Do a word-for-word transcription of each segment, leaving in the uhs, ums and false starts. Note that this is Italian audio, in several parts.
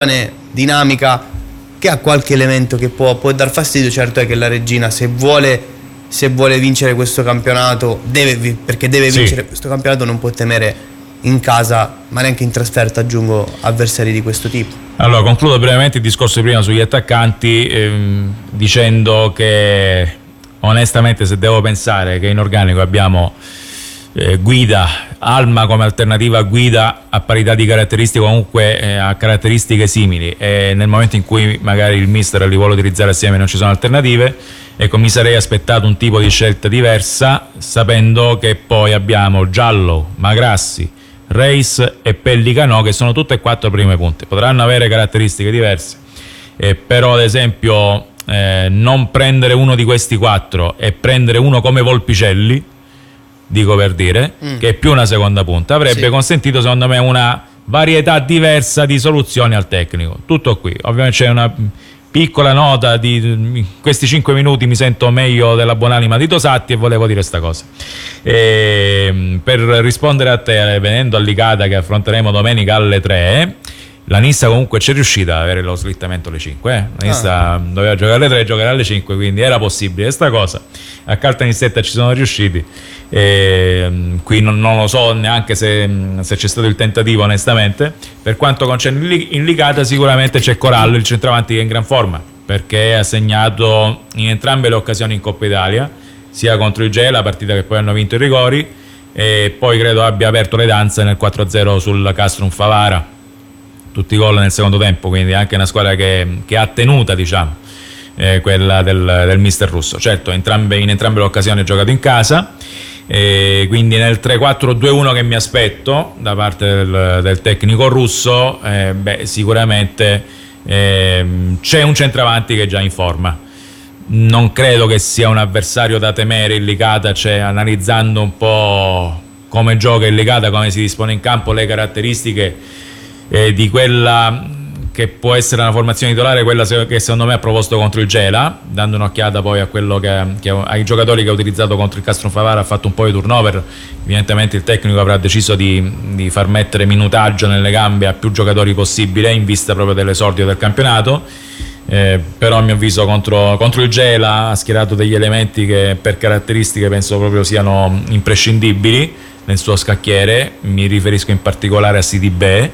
dinamica, che ha qualche elemento che può, può dar fastidio. Certo è che la Reggina, se vuole, se vuole vincere questo campionato, deve, perché deve sì. vincere questo campionato, non può temere in casa, ma neanche in trasferta, aggiungo, avversari di questo tipo. Allora, concludo brevemente il discorso di prima sugli attaccanti, ehm, dicendo che onestamente, se devo pensare che in organico abbiamo eh, Guida, Alma come alternativa a Guida a parità di caratteristiche, comunque eh, a caratteristiche simili, e nel momento in cui magari il mister li vuole utilizzare assieme non ci sono alternative, ecco, mi sarei aspettato un tipo di scelta diversa, sapendo che poi abbiamo Giallo, Magrassi, Reis e Pellicano, che sono tutte e quattro prime punte. Potranno avere caratteristiche diverse, eh, però ad esempio eh, non prendere uno di questi quattro e prendere uno come Volpicelli, dico per dire, mm. che è più una seconda punta, avrebbe sì. consentito secondo me una varietà diversa di soluzioni al tecnico. Tutto qui. Ovviamente c'è una piccola nota di in questi cinque minuti mi sento meglio della buonanima di Tosatti e volevo dire sta cosa. E, per rispondere a te, venendo a Licata che affronteremo domenica alle tre, la Nissa comunque c'è riuscita ad avere lo slittamento alle cinque, eh? La Nissa ah. doveva giocare alle tre, giocare alle cinque, quindi era possibile questa cosa. A Caltanissetta ci sono riusciti, e qui non, non lo so neanche se, se c'è stato il tentativo, onestamente. Per quanto concerne in Licata, sicuramente c'è Corallo, il centravanti, che è in gran forma, perché ha segnato in entrambe le occasioni in Coppa Italia, sia contro il Gela, la partita che poi hanno vinto i rigori, e poi credo abbia aperto le danze nel quattro a zero sul Castrum Favara, tutti i gol nel secondo tempo, quindi anche una squadra che, che ha tenuta, diciamo, eh, quella del, del mister russo. Certo, entrambe, in entrambe le occasioni ha giocato in casa, e quindi nel tre quattro due uno che mi aspetto da parte del, del tecnico russo, eh, beh, sicuramente eh, c'è un centravanti che è già in forma. Non credo che sia un avversario da temere il Licata, cioè, analizzando un po' come gioca il Licata, come si dispone in campo, le caratteristiche eh, di quella che può essere una formazione titolare, quella che secondo me ha proposto contro il Gela, dando un'occhiata poi a quello che, che ai giocatori che ha utilizzato contro il Castrum Favara. Ha fatto un po' di turnover, evidentemente il tecnico avrà deciso di, di far mettere minutaggio nelle gambe a più giocatori possibile in vista proprio dell'esordio del campionato, eh, però a mio avviso contro, contro il Gela ha schierato degli elementi che per caratteristiche penso proprio siano imprescindibili nel suo scacchiere. Mi riferisco in particolare a Sidi Be,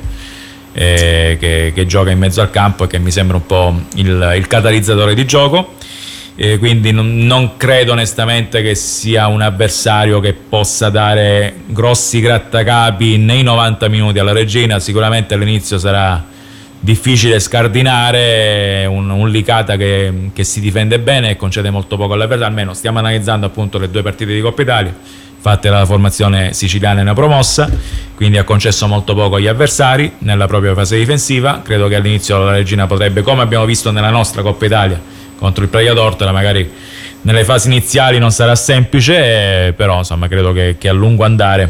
Eh, che, che gioca in mezzo al campo e che mi sembra un po' il, il catalizzatore di gioco, eh, quindi non, non credo onestamente che sia un avversario che possa dare grossi grattacapi nei novanta minuti alla Reggina. Sicuramente all'inizio sarà difficile scardinare un, un Licata che, che si difende bene e concede molto poco all'avversario. Almeno stiamo analizzando appunto le due partite di Coppa Italia fatte dalla formazione siciliana e promossa, quindi ha concesso molto poco agli avversari nella propria fase difensiva. Credo che all'inizio la Reggina potrebbe, come abbiamo visto nella nostra Coppa Italia contro il Praia d'Ortola, magari nelle fasi iniziali non sarà semplice, eh, però insomma credo che, che a lungo andare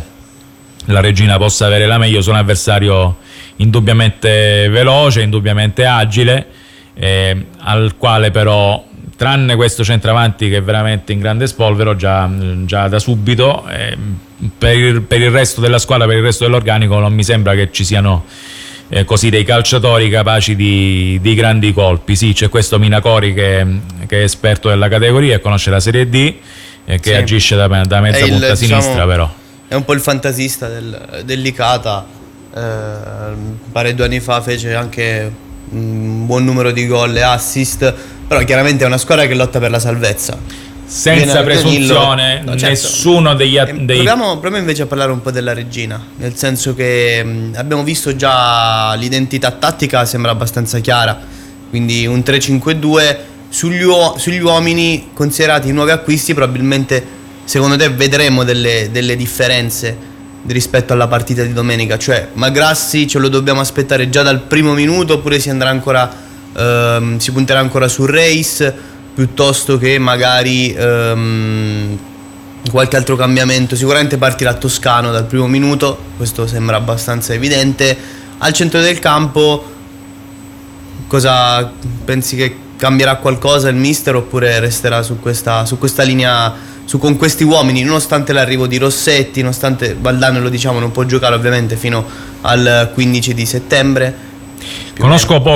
la Reggina possa avere la meglio su un avversario indubbiamente veloce, indubbiamente agile, eh, al quale però, tranne questo centravanti che è veramente in grande spolvero già, già da subito, eh, per, il, per il resto della squadra, per il resto dell'organico non mi sembra che ci siano eh, così dei calciatori capaci di, di grandi colpi. Sì, c'è questo Minacori che, che è esperto della categoria e conosce la Serie D, e che sì. agisce da, da mezza il, punta diciamo, sinistra, però è un po' il fantasista del, del Licata. Eh, un paio di anni fa fece anche un buon numero di gol e assist, però chiaramente è una squadra che lotta per la salvezza. Senza presunzione, no, certo. nessuno degli, dei... proviamo, proviamo invece a parlare un po' della Reggina, nel senso che mh, abbiamo visto già l'identità tattica sembra abbastanza chiara, quindi un tre cinque due. Sugli, uo- sugli uomini, considerati i nuovi acquisti, probabilmente secondo te vedremo delle, delle differenze rispetto alla partita di domenica? Cioè Magrassi ce lo dobbiamo aspettare già dal primo minuto, oppure si andrà ancora ehm, si punterà ancora su Reis, piuttosto che magari ehm, qualche altro cambiamento? Sicuramente partirà Toscano dal primo minuto, questo sembra abbastanza evidente. Al centro del campo cosa pensi? Che cambierà qualcosa il mister, oppure resterà su questa, su questa linea, su, con questi uomini, nonostante l'arrivo di Rossetti, nonostante Valdano, lo diciamo, non può giocare ovviamente fino al quindici di settembre? Conosco poco